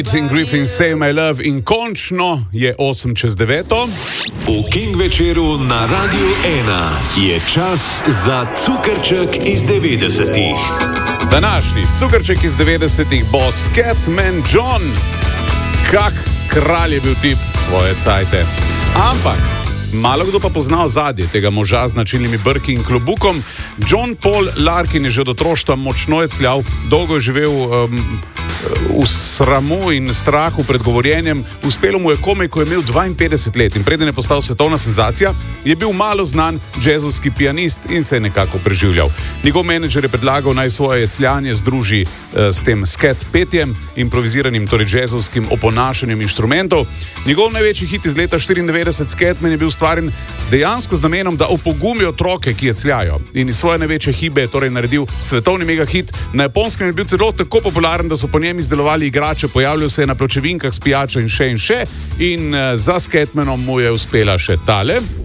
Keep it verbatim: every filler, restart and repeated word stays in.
In Griffin Say My Love in končno je osem čez deveto. V King večeru na Radiu ena je čas za cukrček iz devetdesetih. Današnji cukrček iz devetdesetih bo Scatman John. Kak kralj je bil tip svoje cajte. Ampak malo kdo pa pozna ozadje tega moža z značilnimi brki in klobukom. John Paul Larkin je že od otroštva močno jecljal, dolgo je živel um, v sramu in strahu pred govorjenjem. Uspelo mu je komaj, ko je imel dvainpetdeset let in preden je postal svetovna senzacija, je bil malo znan džezovski pianist in se je nekako preživljal. Njegov menedžer je predlagal, naj svoje jecljanje združi uh, s tem scat petjem, improviziranim, torej džezovskim oponašanjem inštrumentov. Njegov največji hit iz leta štiriindevetdeset, Scatman, je bil stvarjen dejansko z namenom, da opogumi otroke, ki jecljajo. In iz svoje največje hibe je torej naredil svetovni megahit. Na Japonskem je bil celo tako popularen, da so po njem izdelovali igrače, pojavljal se je na pločevinkah s pijačo in še in še. In uh, za Scatmanom mu je uspela še tale.